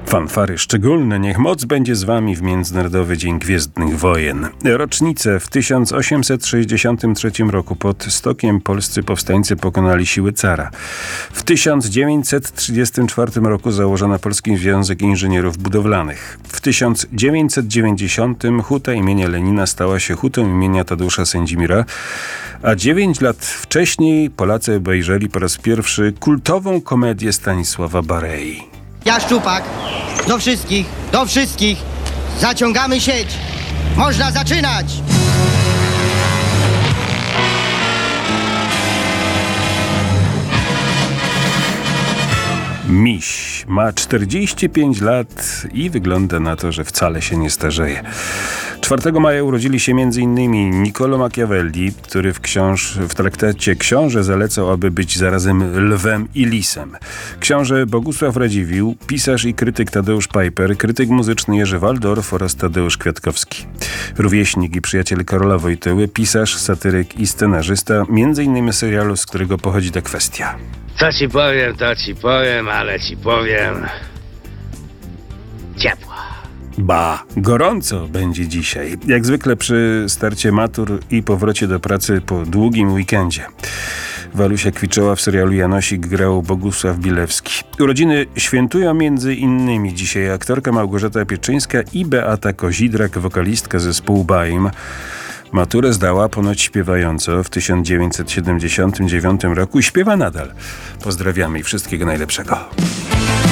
Fanfary szczególne, niech moc będzie z wami w Międzynarodowy Dzień Gwiezdnych Wojen. Rocznicę w 1863 roku pod Stokiem polscy powstańcy pokonali siły cara. W 1934 roku założono Polski Związek Inżynierów Budowlanych. W 1990 huta imienia Lenina stała się hutą imienia Tadeusza Sędzimira, a 9 lat wcześniej Polacy obejrzeli po raz pierwszy kultową komedię Stanisława Barei. Ja Szczupak, do wszystkich, zaciągamy sieć, można zaczynać! Miś ma 45 lat i wygląda na to, że wcale się nie starzeje. 4 maja urodzili się m.in. Niccolò Machiavelli, który w traktacie Książę zalecał, aby być zarazem lwem i lisem. Książę Bogusław Radziwiłł, pisarz i krytyk Tadeusz Piper, krytyk muzyczny Jerzy Waldorf oraz Tadeusz Kwiatkowski. Rówieśnik i przyjaciel Karola Wojtyły, pisarz, satyryk i scenarzysta, m.in. serialu, z którego pochodzi ta kwestia. To ci powiem, ale ci powiem... ciepło. Ba, gorąco będzie dzisiaj. Jak zwykle przy starcie matur i powrocie do pracy po długim weekendzie. Walusia Kwiczoła w serialu Janosik grał Bogusław Bilewski. Urodziny świętują między innymi dzisiaj aktorka Małgorzata Pieczyńska i Beata Kozidrak, wokalistka zespołu Baim. Maturę zdała ponoć śpiewająco w 1979 roku i śpiewa nadal. Pozdrawiamy i wszystkiego najlepszego.